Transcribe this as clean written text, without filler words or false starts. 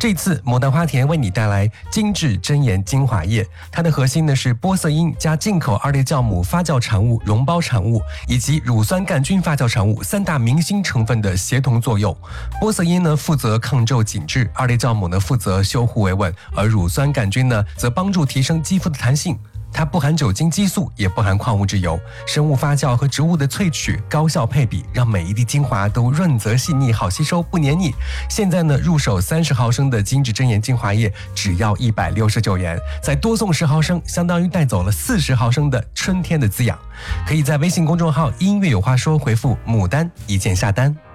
这次牡丹花田为你带来精致真颜精华液，它的核心呢是玻色因加进口二类酵母发酵产物溶胞产物以及乳酸杆菌发酵产物三大明星成分的协同作用。玻色因呢负责抗皱紧致，二类酵母呢负责修护维稳，而乳酸杆菌呢则帮助提升肌肤的弹性。它不含酒精激素，也不含矿物质油，生物发酵和植物的萃取高效配比，让每一滴精华都润泽细腻，好吸收不黏腻。现在呢，入手30毫升的精致真颜精华液只要169元，再多送10毫升，相当于带走了40毫升的春天的滋养。可以在微信公众号音乐有话说回复牡丹一键下单。